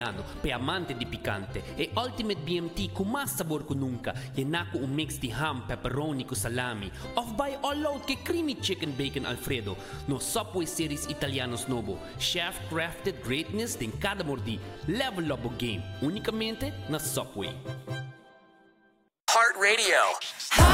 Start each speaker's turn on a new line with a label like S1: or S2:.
S1: pe amante di picante e Ultimate BMT com mais sabor que nunca. Llena ko un mix de ham, pepperoni com salami. Of by all out que creamy chicken bacon Alfredo. No Subway series italianos novo. Chef crafted greatness em cada mordi. Level up o game. Unicamente na Subway.
S2: Heart Radio.